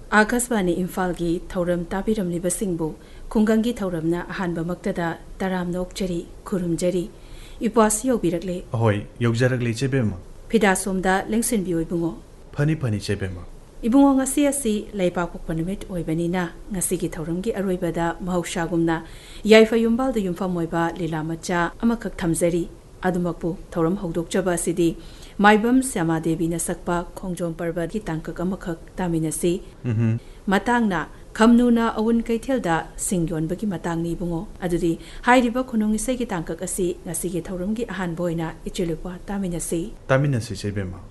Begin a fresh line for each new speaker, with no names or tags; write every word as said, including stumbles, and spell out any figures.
आकाशवाणी इम्फाल की थौरम ताबिरमलिबसिंगबु खुंगंगी थौरमना अहानबमक्तदा तराम नोकचरी खुरुमजरी इपासी योबिरकले
ahoy yokjarakle chebema
फिदा सोमदा लेंसिनबि ओइबुंगो
phani phani chebema
Ibungo ngasi asi leipa pokpa numit oibanina ngasi gi thौरमगी अरोइबदा महौसागुमना याइफा युम्बाल the युम्फम ओइबा लीला मचा अमखक थमजरी अदुमकपु थौरम हौदोकचबा सिदी माइबम श्यामादेवी न सकपा खोंजोम पर्व की तांकक अमखक तामिनसी मतांगना खमनुना अवुन कैथेलदा सिंगयोनबगी मतांगनी बुंगो अदुदी हाइरिबा खुनुंग इसेगी तांकक असि ngasi gi thौरमगी Ahaan बोइना इचेलुपा तामिनसी
taminasi chebema